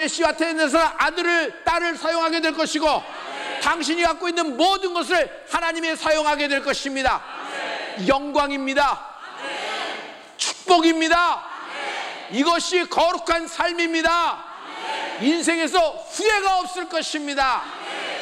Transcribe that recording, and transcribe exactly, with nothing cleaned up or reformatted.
메시와 태어나서 아들을, 딸을 사용하게 될 것이고, 당신이 갖고 있는 모든 것을 하나님이 사용하게 될 것입니다. 영광입니다. 축복입니다. 이것이 거룩한 삶입니다. 인생에서 후회가 없을 것입니다.